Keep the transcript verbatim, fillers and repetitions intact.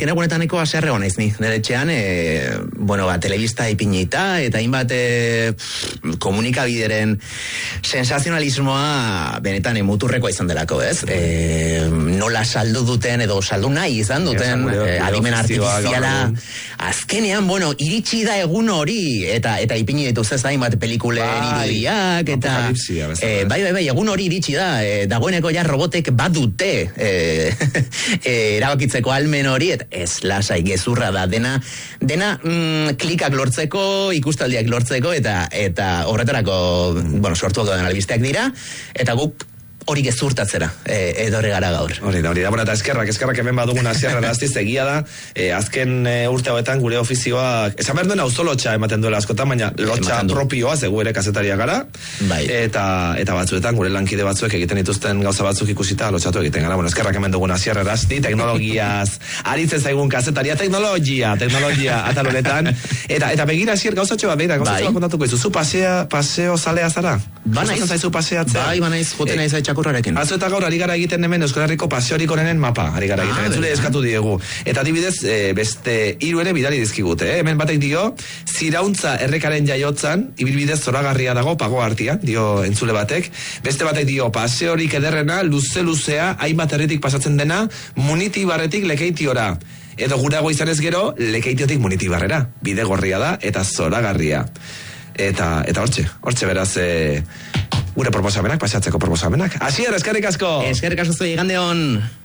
azken egunetaneko haserre honaiz ni. Nire etxean, e, bueno, ba, telebista ipinita, eta hainbat e, komunikabideren sensazionalismoa benetan emuturrekoa izan delako, ez? E, nola saldu duten, edo saldu nahi izan duten, e, adimen artifiziala, azkenean, bueno, iritsi da egun hori, eta eta ipini dituz ez hainbat pelikulen irudiak, eta e, bai, bai, bai, egun hori iritsi da, e, dagoeneko ja robotek badute e, e, erabakitzeko almen hori, eta ez lasai gezurra da, dena, dena mm, klikak lortzeko, ikustaldiak lortzeko, eta eta horretarako, bueno, sortu den albisteak dira, eta guk hori gezurtatzera, e, edo gara gaur. Hori da, hori da, bueno, eta eskerrak, eskerrak hemen badugun azierra eraztiz, egia da, e, azken e, urte hauetan gure ofizioa, esan behar duen auzo lotxa ematen duela askotan, baina lotxa propioa, zegu ere kazetaria gara, bai. eta, eta batzuetan gure lankide batzuek egiten dituzten gauza batzuk ikusita lotxatu egiten gara, bueno, eskerrak hemen dugun azierra erazti, teknologiaz, aritzen zaigun kazetaria, teknologia, teknologia, atalonetan, eta, eta begira azier gauzatxo bat, begira, gauzatxo bat kontatuko izu, zu pasea, paseo salea zara? Banaiz, bai, banaiz, joten naiz txakurrarekin. Atzo eta gaur ari gara egiten hemen Euskal Herriko paseorik onenen mapa, ari gara egiten, entzule eskatu diegu. Eta adibidez, e, beste hiru ere bidali dizkigute, eh? Hemen batek dio, Zirauntza errekaren jaiotzan, ibilbidez zoragarria dago pago artean, dio entzule batek. Beste batek dio, paseorik ederrena, luze-luzea, hainbat herritik pasatzen dena, Munitibarretik Lekeitiora. Edo gurago izanez gero, Lekeitiotik Munitibarrera. Bide gorria da, eta zoragarria. Eta, eta hortxe, hortxe beraz, e, gure proposamenak, pasatzeko proposamenak. Asier, eskerrik asko! Eskerrik asko zuen, igande hon!